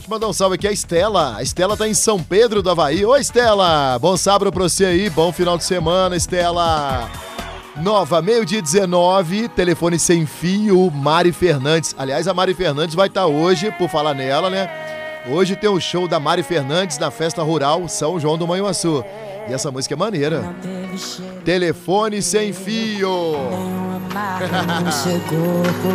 Deixa eu mandar um salve aqui a Estela. A Estela tá em São Pedro do Avaí. Oi, Estela. Bom sábado pra você aí. Bom final de semana, Estela. Nova, meio-dia 19, telefone sem fio, Mari Fernandes. Aliás, a Mari Fernandes vai estar hoje, por falar nela, né? Hoje tem o show da Mari Fernandes na Festa Rural São João do Manhuaçu. E essa música é maneira. Telefone sem fio.